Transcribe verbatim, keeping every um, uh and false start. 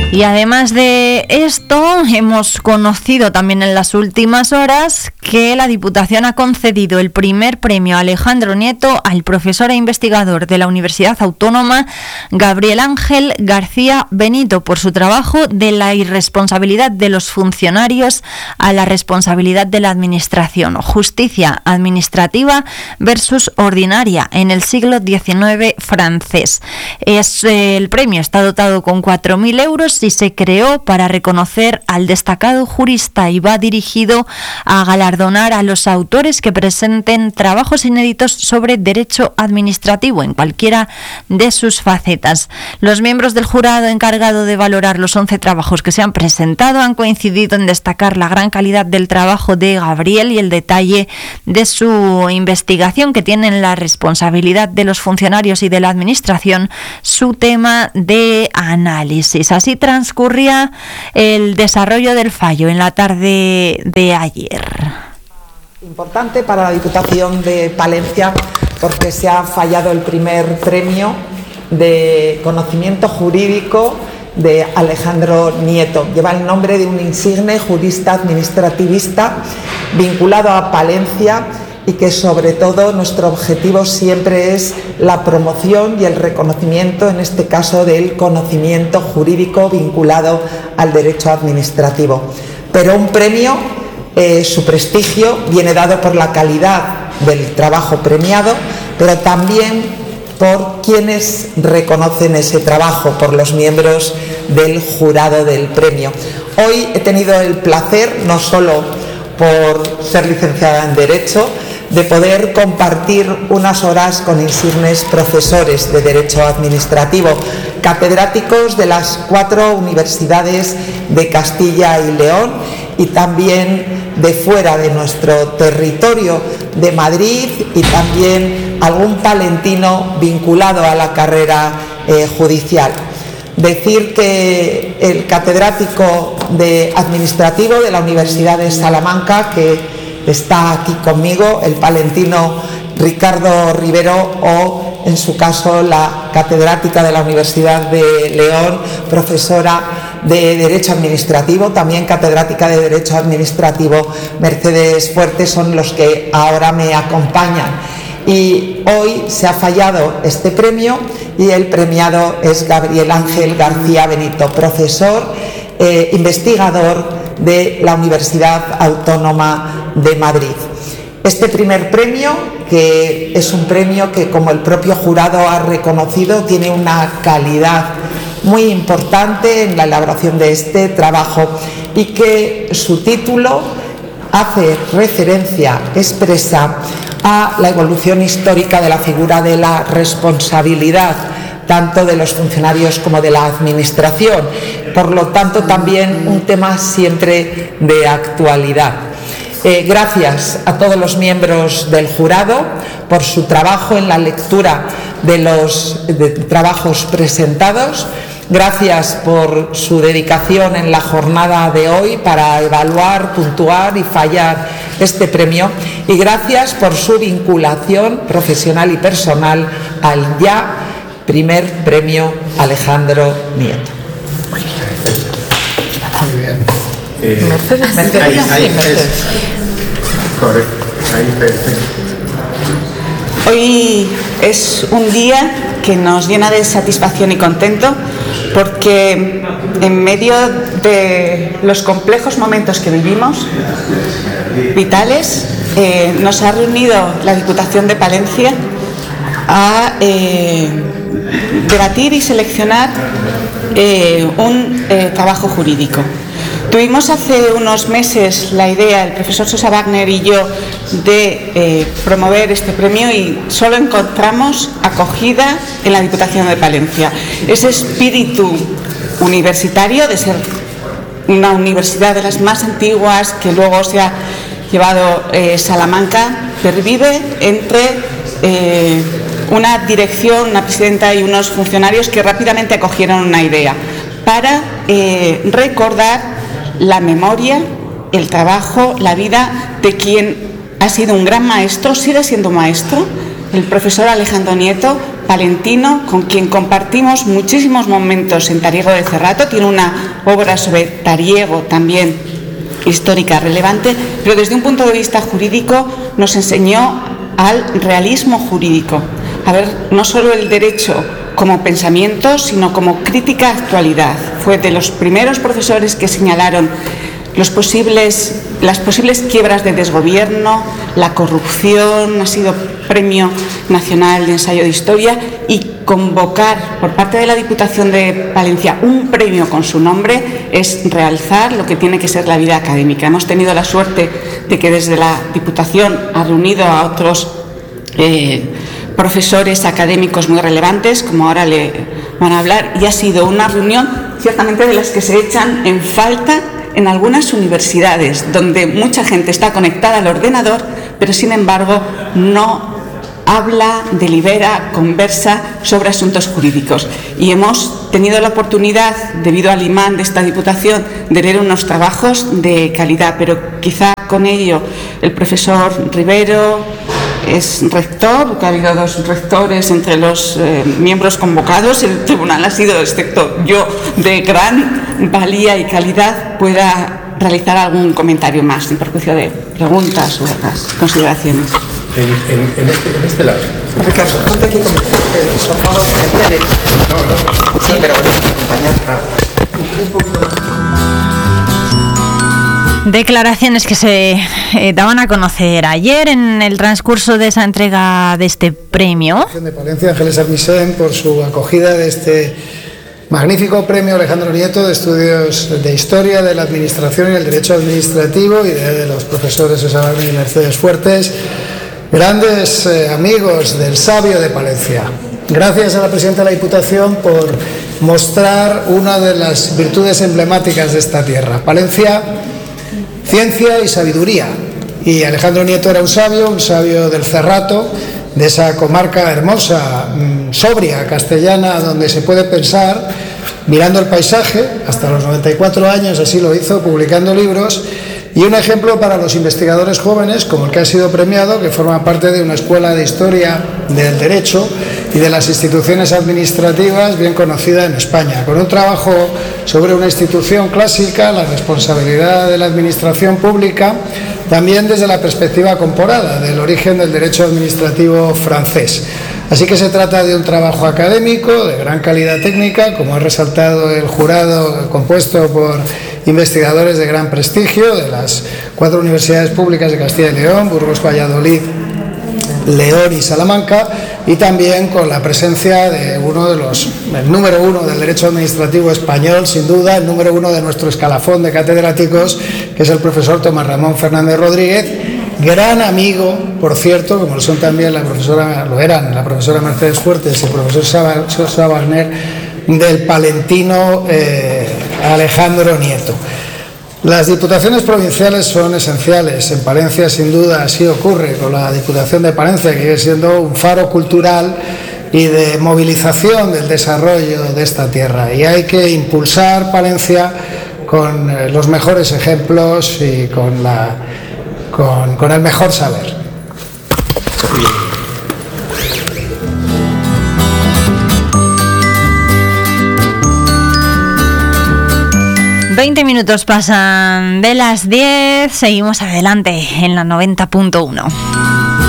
Y además de esto, hemos conocido también en las últimas horas que la Diputación ha concedido el primer premio Alejandro Nieto al profesor e investigador de la Universidad Autónoma Gabriel Ángel García Benito por su trabajo de la irresponsabilidad de los funcionarios a la responsabilidad de la Administración, justicia administrativa versus ordinaria en el siglo diecinueve francés. Es, eh, el premio está dotado con cuatro mil euros y se creó para reconocer al destacado jurista y va dirigido a galardonar a los autores que presenten trabajos inéditos sobre derecho administrativo en cualquiera de sus facetas. Los miembros del jurado encargado de valorar los once trabajos que se han presentado han coincidido en destacar la gran calidad del trabajo de Gabriel y el detalle de su investigación, que tienen la responsabilidad de los funcionarios y de la Administración su tema de análisis. Así transcurría el desarrollo del fallo en la tarde de ayer. Importante para la Diputación de Palencia porque se ha fallado el primer premio de conocimiento jurídico de Alejandro Nieto. Lleva el nombre de un insigne jurista administrativista vinculado a Palencia y que sobre todo nuestro objetivo siempre es la promoción y el reconocimiento, en este caso, del conocimiento jurídico vinculado al derecho administrativo. Pero un premio, eh, su prestigio viene dado por la calidad del trabajo premiado, pero también por quienes reconocen ese trabajo, por los miembros del jurado del premio. Hoy he tenido el placer, no solo por ser licenciada en Derecho, de poder compartir unas horas con insignes profesores de Derecho Administrativo, catedráticos de las cuatro universidades de Castilla y León y también de fuera de nuestro territorio, de Madrid, y también algún palentino vinculado a la carrera eh, judicial. Decir que el catedrático de Administrativo de la Universidad de Salamanca, que está aquí conmigo, el palentino Ricardo Rivero, o en su caso la catedrática de la Universidad de León, profesora de Derecho Administrativo, también catedrática de Derecho Administrativo, Mercedes Fuertes, son los que ahora me acompañan. Y hoy se ha fallado este premio y el premiado es Gabriel Ángel García Benito, profesor, eh, investigador de la Universidad Autónoma de Madrid. Este primer premio, que es un premio que, como el propio jurado ha reconocido, tiene una calidad muy importante en la elaboración de este trabajo y que su título hace referencia expresa a la evolución histórica de la figura de la responsabilidad, tanto de los funcionarios como de la Administración. Por lo tanto, también un tema siempre de actualidad. Eh, gracias a todos los miembros del jurado por su trabajo en la lectura de los de trabajos presentados. Gracias por su dedicación en la jornada de hoy para evaluar, puntuar y fallar este premio. Y gracias por su vinculación profesional y personal al ya primer premio Alejandro Nieto. Muy bien. Eh, Mercedes. Mercedes. Ahí, ahí, Sí, Mercedes. Es, correcto. Ahí, perfecto. Hoy es un día que nos llena de satisfacción y contento porque en medio de los complejos momentos que vivimos, vitales, eh, nos ha reunido la Diputación de Palencia a eh, debatir y seleccionar eh, un eh, trabajo jurídico. Tuvimos hace unos meses la idea, el profesor Sosa Wagner y yo, de eh, promover este premio y solo encontramos acogida en la Diputación de Palencia. Ese espíritu universitario de ser una universidad de las más antiguas que luego se ha llevado eh, Salamanca, pervive entre eh, una dirección, una presidenta y unos funcionarios que rápidamente acogieron una idea para eh, recordar la memoria, el trabajo, la vida de quien ha sido un gran maestro, sigue siendo maestro, el profesor Alejandro Nieto, palentino con quien compartimos muchísimos momentos en Tariego de Cerrato. Tiene una obra sobre Tariego también histórica relevante, pero desde un punto de vista jurídico nos enseñó al realismo jurídico, a ver no solo el derecho como pensamiento, sino como crítica actualidad. Fue de los primeros profesores que señalaron los posibles, las posibles quiebras de desgobierno, la corrupción. Ha sido Premio Nacional de Ensayo de Historia, y convocar por parte de la Diputación de Palencia un premio con su nombre es realzar lo que tiene que ser la vida académica. Hemos tenido la suerte de que desde la Diputación ha reunido a otros eh, profesores académicos muy relevantes, como ahora le van a hablar, y ha sido una reunión ciertamente de las que se echan en falta en algunas universidades, donde mucha gente está conectada al ordenador, pero sin embargo no habla, delibera, conversa sobre asuntos jurídicos. Y hemos tenido la oportunidad, debido al imán de esta Diputación, de leer unos trabajos de calidad, pero quizá con ello el profesor Rivero es rector, porque ha habido dos rectores entre los eh, miembros convocados. El tribunal ha sido, excepto yo, de gran valía y calidad, pueda realizar algún comentario más, sin perjuicio de preguntas u otras consideraciones. En, en, en, este, en este lado. Ricardo, ponte aquí con por favor, no, no. Sí, pero Declaraciones que se eh, daban a conocer ayer en el transcurso de esa entrega de este premio. De Palencia, Ángeles Armisen, por su acogida de este magnífico premio Alejandro Nieto de Estudios de Historia de la Administración y el Derecho Administrativo, y de, de los profesores Rosa Wagner y Mercedes Fuertes, grandes eh, amigos del sabio de Palencia. Gracias a la presidenta de la Diputación por mostrar una de las virtudes emblemáticas de esta tierra. Palencia, ciencia y sabiduría. Y Alejandro Nieto era un sabio, un sabio del Cerrato, de esa comarca hermosa, sobria, castellana, donde se puede pensar mirando el paisaje. Hasta los noventa y cuatro años así lo hizo, publicando libros. Y un ejemplo para los investigadores jóvenes, como el que ha sido premiado, que forma parte de una escuela de historia del derecho y de las instituciones administrativas bien conocida en España, con un trabajo sobre una institución clásica, la responsabilidad de la administración pública, también desde la perspectiva comparada del origen del derecho administrativo francés. Así que se trata de un trabajo académico de gran calidad técnica, como ha resaltado el jurado, compuesto por investigadores de gran prestigio de las cuatro universidades públicas de Castilla y León, Burgos, Valladolid, León y Salamanca, y también con la presencia de uno de los, el número uno del derecho administrativo español, sin duda, el número uno de nuestro escalafón de catedráticos, que es el profesor Tomás Ramón Fernández Rodríguez, gran amigo, por cierto, como lo son también la profesora, lo eran la profesora Mercedes Fuertes y el profesor Sosa Wagner, del palentino eh, Alejandro Nieto. Las diputaciones provinciales son esenciales. En Palencia, sin duda, así ocurre con la Diputación de Palencia, que sigue siendo un faro cultural y de movilización del desarrollo de esta tierra. Y hay que impulsar Palencia con eh, los mejores ejemplos y con, la, con, con el mejor saber. veinte minutos pasan de las diez, seguimos adelante en la noventa punto uno.